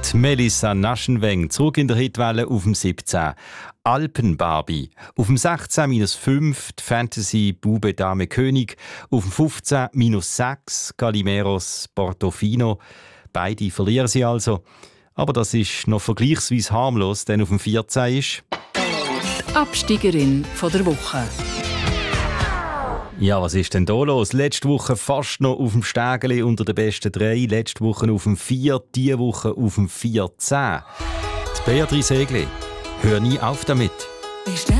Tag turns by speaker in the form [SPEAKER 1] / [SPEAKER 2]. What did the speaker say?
[SPEAKER 1] Die Melissa Naschenweng zurück in der Hitwelle auf dem 17. Alpenbarbie. Auf dem 16 -5 die Fantasy Bube Dame König. Auf dem 15 -6 Calimeros Portofino. Beide verlieren sie also. Aber das ist noch vergleichsweise harmlos, denn auf dem 14 ist
[SPEAKER 2] die Absteigerin der Woche.
[SPEAKER 1] Ja, was ist denn da los? Letzte Woche fast noch auf dem Stegeli unter den besten 3. Letzte Woche auf dem 4. Diese Woche auf dem 14. Die Beatrice Egli. Hör nie auf damit.